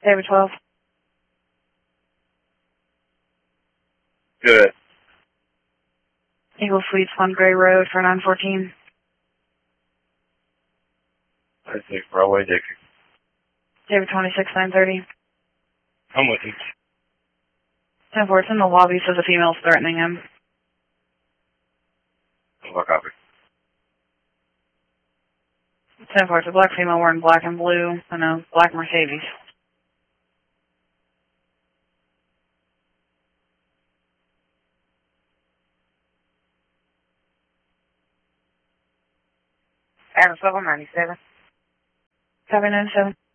David 12. Good. Eagle Suites, 1 Gray Road for 914. I think Broadway Dixie. David 26, 930. I'm with you. 10-4, it's in the lobby, says a female's threatening him. What copy? 10-4, it's a black female wearing black and blue and a black Mercedes. Adam 97. Copy 97.